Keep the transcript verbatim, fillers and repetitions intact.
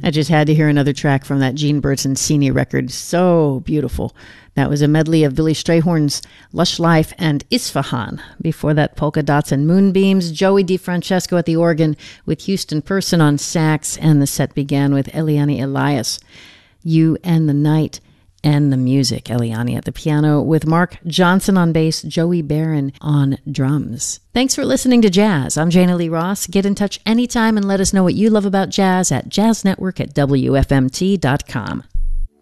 I just had to hear another track from that Gene Bertoncini record. So beautiful. That was a medley of Billy Strayhorn's Lush Life and Isfahan. Before that, Polka Dots and Moonbeams, Joey DeFrancesco at the organ with Houston Person on sax, and the set began with Eliane Elias, You and the Night and the Music. Eliane at the piano with Mark Johnson on bass, Joey Barron on drums. Thanks for listening to Jazz. I'm Jana Lee Ross. Get in touch anytime and let us know what you love about jazz at jazz network at W F M T dot com.